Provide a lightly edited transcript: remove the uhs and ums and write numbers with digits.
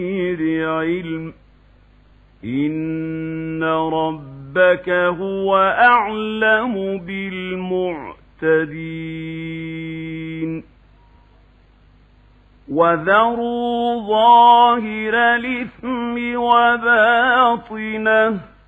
علم إن ربك هو أعلم بالمعتدين وذروا ظاهر الإثم وباطنه